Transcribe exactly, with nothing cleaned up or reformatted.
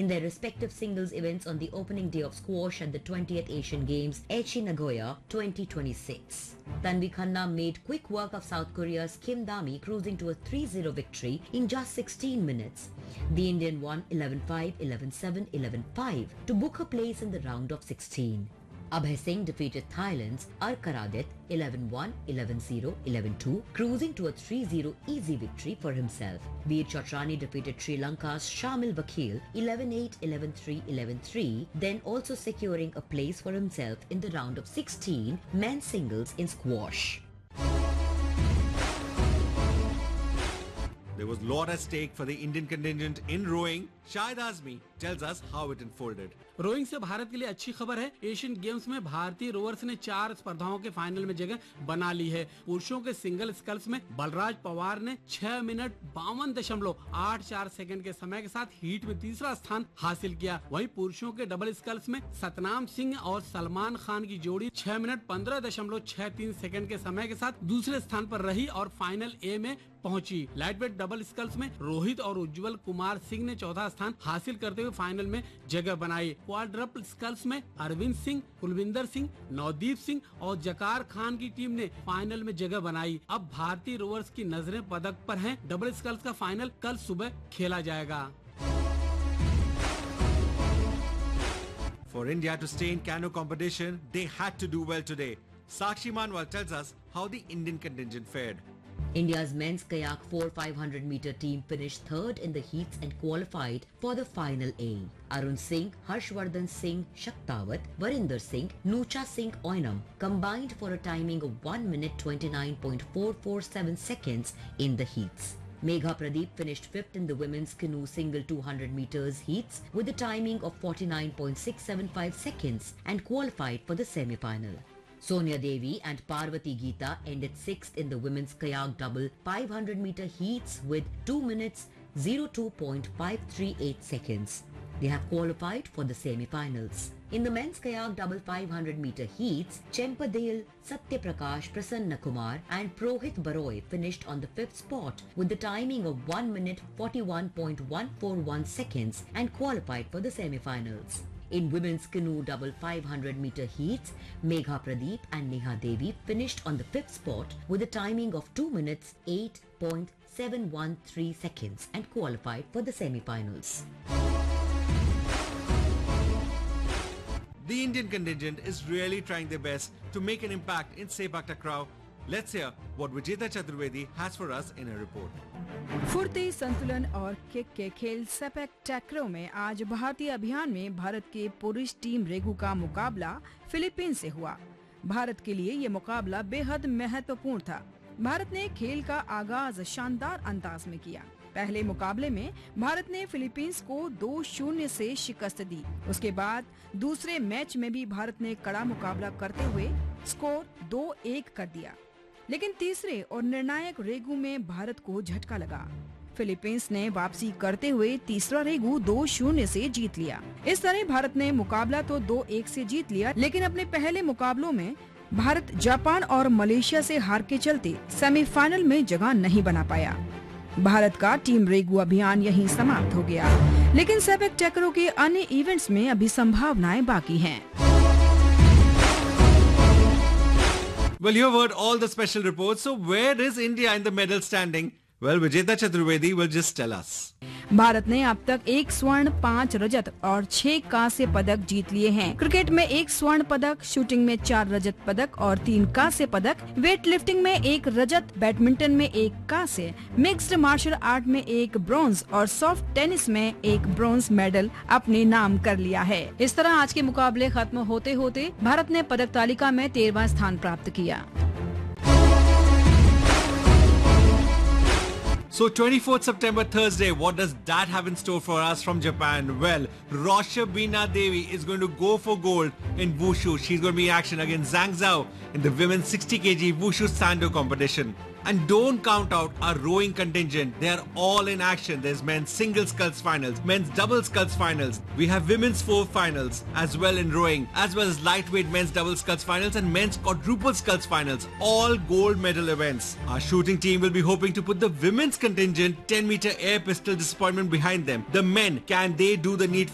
in their respective singles events on the opening day of squash at the twentieth Asian Games, Aichi Nagoya twenty twenty-six. Tanvi Khanna made quick work of South Korea's Kim Dami, cruising to a three zero victory in just sixteen minutes. The Indian won eleven five, eleven seven, eleven five to book a place in the round of sixteen. Abhay Singh defeated Thailand's Arkaradit eleven one, eleven zero, eleven two, cruising to a three zero easy victory for himself. Veer Chotrani defeated Sri Lanka's Shamil Vakil eleven eight, eleven three, eleven three, then also securing a place for himself in the round of sixteen men's singles in squash. There was a lot at stake for the Indian contingent in rowing. Shahid Azmi tells us how it unfolded. Rowing से भारत के लिए अच्छी खबर है। Asian games में भारतीय rovers ने चार स्पर्धाओं के फाइनल में जगह बना ली है। पुरुषों के सिंगल स्कल्स में बलराज पवार ने छह मिनट बावन दशमलव आठ चार सेकंड के समय के साथ हीट में तीसरा स्थान हासिल किया। वहीं पुरुषों के डबल स्कल्स में सतनाम सिंह और सलमान खान की जोड़ी छह मिनट पंद्रह दशमलव छह तीन सेकंड के समय के साथ दूसरे स्थान पर रही और फाइनल ए में पहुंची। लाइटवेट डबल स्कल्स में रोहित और उज्जवल कुमार सिंह ने चौथा स्थान हासिल करते हुए फाइनल में जगह बनाई। क्वाड्रपल स्कल्स में अरविंद सिंह, कुलविंदर सिंह, नवदीप सिंह और जकार खान की टीम ने फाइनल में जगह बनाई। अब भारतीय रोवर्स की नजरें पदक पर हैं। डबल स्कल्स का फाइनल कल सुबह खेला जाएगा। For India to stay in canoe competition, they had to do well today. Sakshi Manwal tells us how the Indian contingent fared. India's men's kayak four five hundred meter team finished third in the heats and qualified for the final A. Arun Singh, Harshvardhan Singh Shaktawat, Varinder Singh, Nucha Singh Oinam combined for a timing of one minute twenty-nine point four four seven seconds in the heats. Megha Pradeep finished fifth in the women's canoe single two hundred meters heats with a timing of forty-nine point six seven five seconds and qualified for the semi-final. Sonia Devi and Parvati Geeta ended sixth in the women's kayak double five hundred meter heats with two minutes zero two point five three eight seconds. They have qualified for the semi-finals. In the men's kayak double five hundred meter heats, Chempadale, Satya Prakash, Prasanna Kumar and Prohit Baroy finished on the fifth spot with the timing of one minute forty-one point one four one seconds and qualified for the semi-finals. In women's canoe double five hundred meter heats, Megha Pradeep and Neha Devi finished on the fifth spot with a timing of two minutes eight point seven one three seconds and qualified for the semi-finals. The Indian contingent is really trying their best to make an impact in Sepak Takraw. Let's hear what Vijeta Chaturvedi has for us in her report. फुर्ती, संतुलन और kick के खेल sepak टैक्रो में आज भारतीय अभियान में भारत के पुरुष टीम रेगू का मुकाबला फिलीपींस से हुआ। भारत के लिए ये मुकाबला बेहद महत्वपूर्ण था। भारत ने खेल का आगाज शानदार अंदाज में किया। पहले मुकाबले में भारत ने फिलीपींस को दो शून्य से शिकस्त दी। उसके बाद दूसरे मैच में भी भारत ने कड़ा मुकाबला करते हुए स्कोर दो एक कर दिया, लेकिन तीसरे और निर्णायक रेगू में भारत को झटका लगा। फिलीपींस ने वापसी करते हुए तीसरा रेगू दो शून्य से जीत लिया। इस तरह भारत ने मुकाबला तो दो एक से जीत लिया, लेकिन अपने पहले मुकाबलों में भारत जापान और मलेशिया से हार के चलते सेमीफाइनल में जगह नहीं बना पाया। भारत का टीम रेगू अभियान यहीं समाप्त हो गया, लेकिन सेपक टैक्रो के अन्य इवेंट्स में अभी संभावनाएं बाकी हैं। Well, you have heard all the special reports. So where is India in the medal standing? Well, Vijeta Chaturvedi will just tell us. Bharat ने अब तक एक स्वर्ण, पाँच रजत और छह कांस्य पदक जीत लिए हैं। क्रिकेट में एक स्वर्ण पदक, शूटिंग में चार रजत पदक और तीन कांस्य पदक, वेट लिफ्टिंग में एक रजत, बैडमिंटन में एक कांस्य, मिक्स्ड मार्शल आर्ट में एक ब्रॉन्ज और सॉफ्ट टेनिस में एक ब्रॉन्ज मेडल अपने नाम कर लिया है। इस तरह आज के मुकाबले खत्म होते होते भारत ने पदक तालिका में तेरहवां स्थान प्राप्त किया। So twenty-fourth September Thursday, what does that have in store for us from Japan? Well, Rosha Beena Devi is going to go for gold in Wushu. She's going to be in action against Zhang Zhao in the women's sixty kilogram Wushu Sando competition. And don't count out our rowing contingent. They are all in action. There's men's single sculls finals, men's double sculls finals. We have women's four finals as well in rowing, as well as lightweight men's double sculls finals and men's quadruple sculls finals. All gold medal events. Our shooting team will be hoping to put the women's contingent ten meter air pistol disappointment behind them. The men, can they do the needful?